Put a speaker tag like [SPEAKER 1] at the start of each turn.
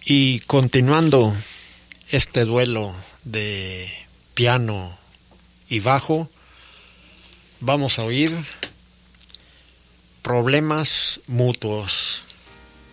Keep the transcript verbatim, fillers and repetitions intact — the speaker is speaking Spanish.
[SPEAKER 1] Y continuando este duelo de piano y bajo, vamos a oír Problemas Mutuos.